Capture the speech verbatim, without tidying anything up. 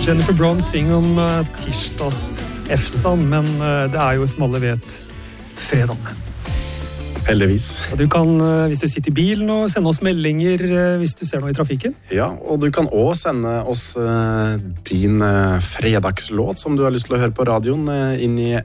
Jennifer Brown synger om uh, tirsdagseftan, men uh, det er jo som alle vet fredag. Heldigvis. Og du kan, uh, hvis du sitter i bilen, og sende oss meldinger uh, hvis du ser noe i trafikken. Ja, og du kan også sende oss uh, din uh, fredagslåt som du har lyst til å høre på radioen uh, inn i